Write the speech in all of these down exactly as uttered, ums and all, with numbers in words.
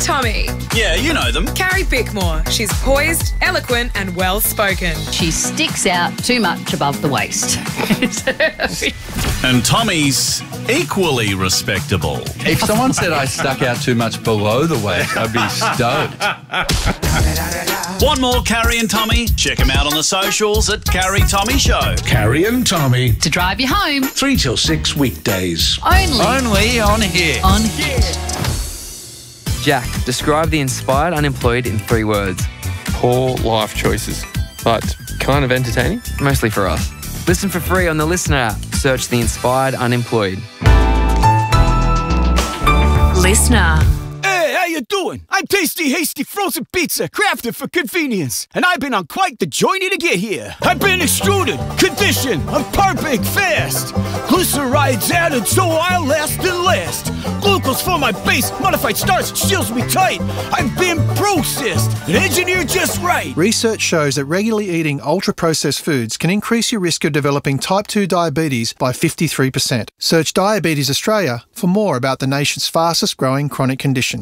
Tommy. Yeah, you know them. Carrie Bickmore. She's poised, eloquent and well-spoken. She sticks out too much above the waist. And Tommy's equally respectable. If someone said I stuck out too much below the waist, I'd be stoked. Want more Carrie and Tommy? Check them out on the socials at Carrie Tommy Show. Carrie and Tommy. To drive you home. Three till six weekdays. Only. Only on here. On here. Jack, describe the inspired unemployed in three words. Poor life choices, but kind of entertaining. Mostly for us. Listen for free on the Listener app. Search the inspired unemployed. Listener. Hey, how you doing? I'm Tasty Hasty Frozen Pizza, crafted for convenience, and I've been on quite the journey to get here. I've been extruded, conditioned, I'm parping fast. Glycerides added so I'll last and last. Glucose for my base, modified starch seals me tight. I've been processed and engineered just right. Research shows that regularly eating ultra-processed foods can increase your risk of developing type two diabetes by fifty-three percent. Search Diabetes Australia for more about the nation's fastest growing chronic condition.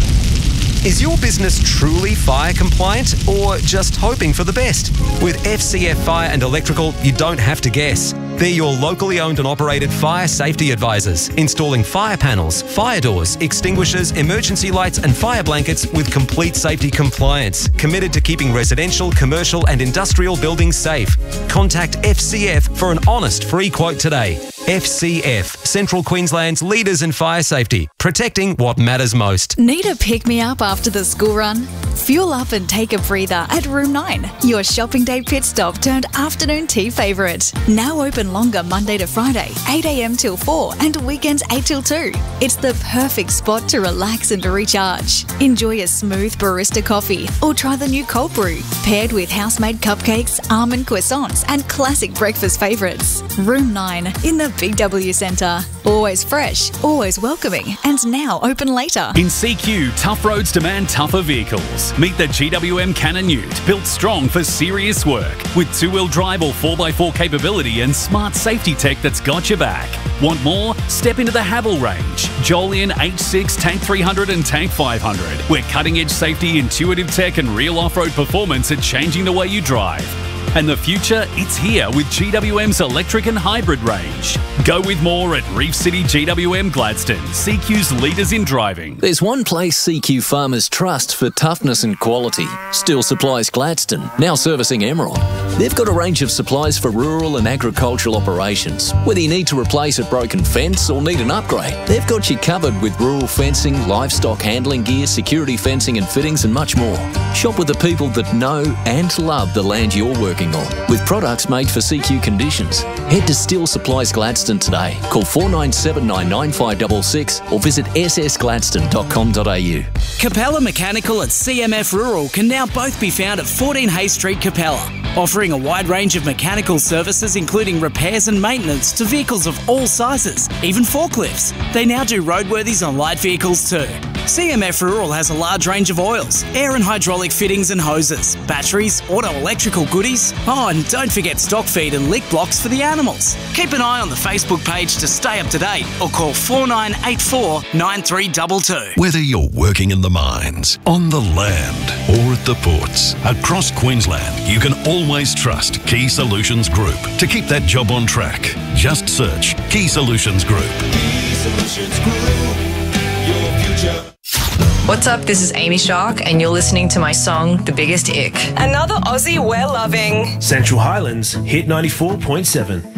Is your business truly fire compliant or just hoping for the best? With F C F Fire and Electrical, you don't have to guess. They're your locally owned and operated fire safety advisors, installing fire panels, fire doors, extinguishers, emergency lights and fire blankets with complete safety compliance. Committed to keeping residential, commercial and industrial buildings safe. Contact F C F for an honest free quote today. F C F, Central Queensland's leaders in fire safety, protecting what matters most. Need a pick-me-up after the school run? Fuel up and take a breather at Room nine, your shopping day pit stop turned afternoon tea favourite. Now open longer Monday to Friday, eight a m till four and weekends eight till two. It's the perfect spot to relax and recharge. Enjoy a smooth barista coffee or try the new cold brew, paired with house-made cupcakes, almond croissants and classic breakfast favourites. Room nine in the Big W Centre. Always fresh, always welcoming and now open later. In C Q, tough roads demand tougher vehicles. Meet the G W M Cannon Ute, built strong for serious work. With two-wheel drive or four by four capability and smart safety tech that's got your back. Want more? Step into the Haval range. Jolyon H six, Tank three hundred and Tank five hundred. Where cutting-edge safety, intuitive tech and real off-road performance are changing the way you drive. And the future, it's here with G W M's electric and hybrid range. Go with more at Reef City G W M Gladstone, C Q's leaders in driving. There's one place C Q farmers trust for toughness and quality. Steel Supplies Gladstone, now servicing Emerald. They've got a range of supplies for rural and agricultural operations. Whether you need to replace a broken fence or need an upgrade, they've got you covered with rural fencing, livestock handling gear, security fencing and fittings and much more. Shop with the people that know and love the land you're working on, with products made for C Q conditions. Head to Steel Supplies Gladstone today. Call four nine seven nine nine five six six or visit s s gladstone dot com dot a u. Capella Mechanical and C M F Rural can now both be found at fourteen Hay Street, Capella, offering a wide range of mechanical services including repairs and maintenance to vehicles of all sizes, even forklifts. They now do roadworthies on light vehicles too. C M F Rural has a large range of oils, air and hydraulic fittings and hoses, batteries, auto electrical goodies. Oh, and don't forget stock feed and lick blocks for the animals. Keep an eye on the Facebook page to stay up to date or call four nine eight four nine three two two. Whether you're working in the mines, on the land or at the ports, across Queensland, you can always trust Key Solutions Group to keep that job on track. Just search Key Solutions Group. Key Solutions Group, your future. What's up? This is Amy Shark, and you're listening to my song, The Biggest Ick. Another Aussie we're loving. Central Highlands, Hit ninety-four point seven.